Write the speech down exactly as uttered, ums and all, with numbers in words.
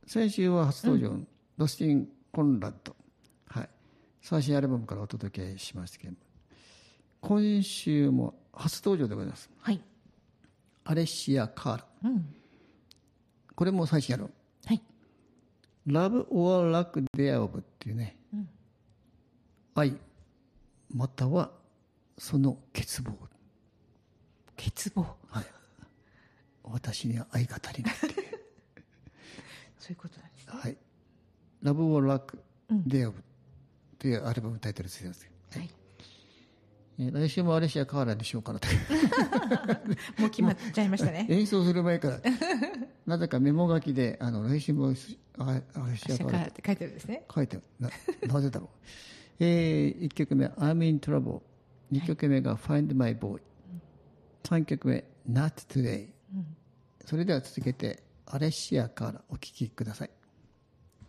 先週は初登場、うん、ロスティン・コンラッド、はい、最新アルバムからお届けしましたけども、今週も初登場でございます、 はい、 アレシア・カーラ、 うん、 これも最新アルバム、 はい、 Love or Lack Thereof っていうね、うん、愛またはその欠乏、 欠乏、 はい、私には愛が足りないっていうそういうことなんですね。 はい、Love or Lack Thereof というアルバムタイトルついてます、はい、えー、来週もアレシア・カーラにしようかなともう決まっちゃいましたね。 演奏する前からなぜかメモ書きであの来週もアレシア・カーラって書いてるんですね。 書いてる な, なぜだろう、えー、いっきょくめ I'm in Trouble、 にきょくめが Find My Boy、はい、さんきょくめ Not Today、うん、それでは続けてアレシア・カーラお聴きください。